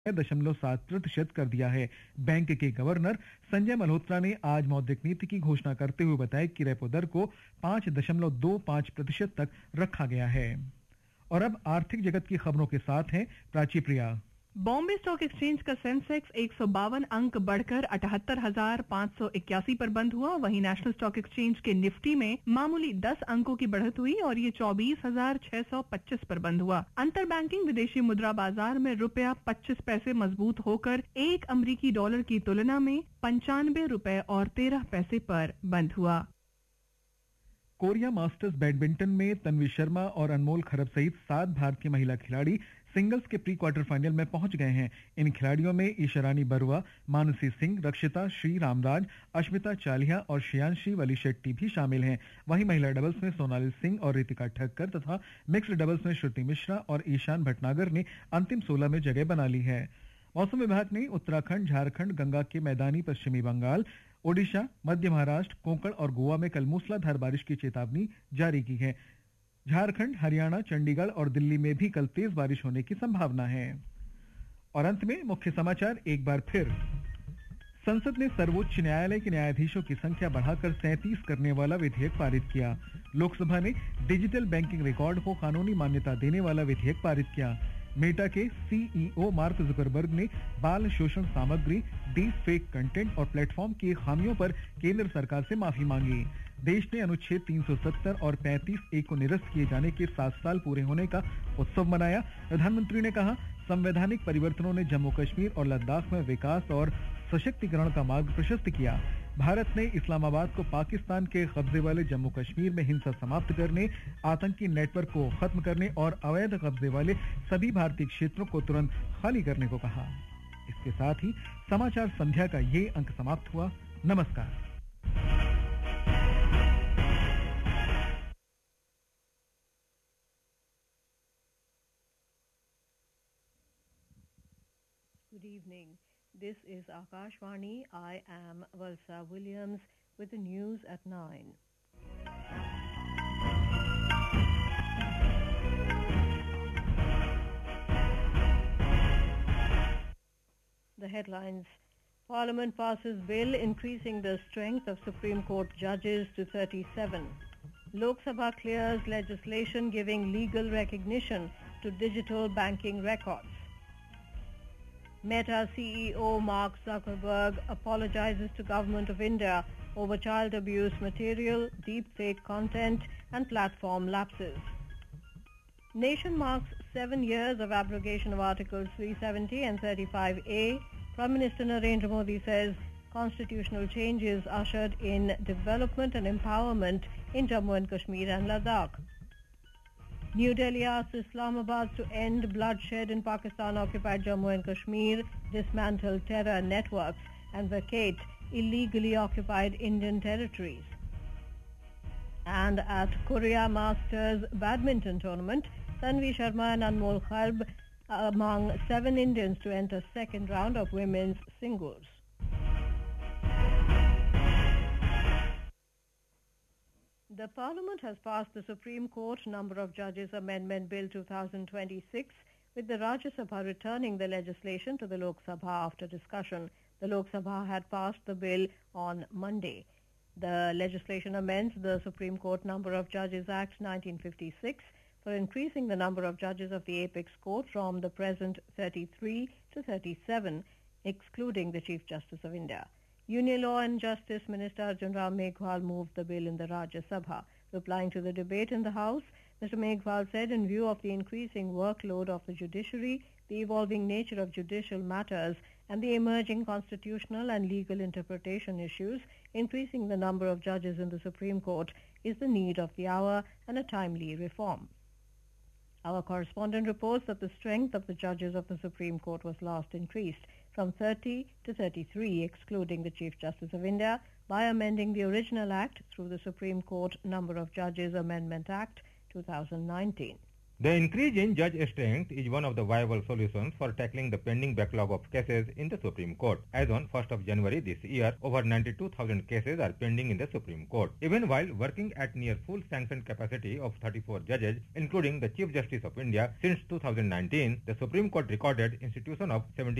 0.7% कर दिया है। बैंक के गवर्नर संजय मल्होत्रा ने आज मौद्रिक नीति की घोषणा करते हुए बताया कि रेपो दर को 5.25% तक रखा गया है। और अब आर्थिक जगत की खबरों के साथ हैं प्राची प्रिया। बॉम्बे स्टॉक एक्सचेंज का सेंसेक्स 152 अंक बढ़कर 78,581 पर बंद हुआ। वहीं नेशनल स्टॉक एक्सचेंज के निफ्टी में मामूली 10 अंकों की बढ़त हुई और ये 24,625 पर बंद हुआ। अंतर बैंकिंग विदेशी मुद्रा बाजार में रुपया 25 पैसे मजबूत होकर एक अमरीकी डॉलर की तुलना में 95 रुपए और 13 पैसे पर बंद हुआ। कोरिया मास्टर्स बैडमिंटन में तन्वी शर्मा और अनमोल खरब सहित 7 भारतीय महिला खिलाड़ी सिंगल्स के प्री क्वार्टर फाइनल में पहुंच गए हैं। इन खिलाड़ियों में ईशारानी बरुआ, मानसी सिंह, रक्षिता श्री रामराज, अश्मिता चालिया और श्रेयांशी वली शेट्टी भी शामिल हैं। वहीं महिला डबल्स में सोनाली सिंह और रितिका ठक्कर तथा मिक्स्ड डबल्स में श्रुति मिश्रा और ईशान भटनागर ने अंतिम 16 में जगह बना ली है। मौसम विभाग ने उत्तराखंड, झारखंड, गंगा के मैदानी पश्चिमी बंगाल, ओडिशा, मध्य महाराष्ट्र, कोंकण और गोवा में कल मूसलाधार बारिश की चेतावनी जारी की है। झारखंड, हरियाणा, चंडीगढ़ और दिल्ली में भी कल तेज बारिश होने की संभावना है। और अंत में मुख्य समाचार एक बार फिर। संसद ने सर्वोच्च न्यायालय के न्यायाधीशों की संख्या बढ़ाकर 37 करने वाला विधेयक पारित किया। लोकसभा ने डिजिटल बैंकिंग रिकॉर्ड को कानूनी मान्यता देने वाला विधेयक पारित किया। मेटा के सीईओ मार्क जुकरबर्ग ने बाल शोषण सामग्री, डीप फेक कंटेंट और प्लेटफॉर्म की खामियों पर केंद्र सरकार से माफी मांगी। देश ने अनुच्छेद 370 और 35A को निरस्त किए जाने के 7 साल पूरे होने का उत्सव मनाया। प्रधानमंत्री ने कहा, संवैधानिक परिवर्तनों ने जम्मू कश्मीर और लद्दाख में विकास और सशक्तिकरण का मार्ग प्रशस्त किया। भारत ने इस्लामाबाद को पाकिस्तान के कब्जे वाले जम्मू कश्मीर में हिंसा समाप्त करने, आतंकी नेटवर्क को खत्म करने और अवैध कब्जे वाले सभी भारतीय क्षेत्रों को तुरंत खाली करने को कहा। इसके साथ ही समाचार संध्या का ये अंक समाप्त हुआ। नमस्कार। Good evening. This is Akashvani. I am Valsa Williams with the news at 9. The headlines. Parliament passes bill increasing the strength of Supreme Court judges to 37. Lok Sabha clears legislation giving legal recognition to digital banking records. Meta CEO Mark Zuckerberg apologizes to Government of India over child abuse material, deepfake content and platform lapses. Nation marks 7 years of abrogation of Articles 370 and 35A. Prime Minister Narendra Modi says constitutional changes ushered in development and empowerment in Jammu and Kashmir and Ladakh. New Delhi asks Islamabad to end bloodshed in Pakistan-occupied Jammu and Kashmir, dismantle terror networks and vacate illegally occupied Indian territories. And at Korea Masters Badminton Tournament, Tanvi Sharma and Anmol Kharb among 7 Indians to enter second round of women's singles. The Parliament has passed the Supreme Court Number of Judges Amendment Bill 2026, with the Rajya Sabha returning the legislation to the Lok Sabha after discussion. The Lok Sabha had passed the bill on Monday. The legislation amends the Supreme Court Number of Judges Act 1956 for increasing the number of judges of the Apex Court from the present 33 to 37, excluding the Chief Justice of India. Union Law and Justice Minister Arjun Ram Meghwal moved the bill in the Rajya Sabha. Replying to the debate in the House, Mr. Meghwal said in view of the increasing workload of the judiciary, the evolving nature of judicial matters and the emerging constitutional and legal interpretation issues, increasing the number of judges in the Supreme Court is the need of the hour and a timely reform. Our correspondent reports that the strength of the judges of the Supreme Court was last increased from 30 to 33, excluding the Chief Justice of India, by amending the original Act through the Supreme Court Number of Judges Amendment Act 2019. The increase in judge strength is one of the viable solutions for tackling the pending backlog of cases in the Supreme Court. As on 1st of January this year, over 92,000 cases are pending in the Supreme Court. Even while working at near full sanctioned capacity of 34 judges, including the Chief Justice of India, since 2019, the Supreme Court recorded institution of 70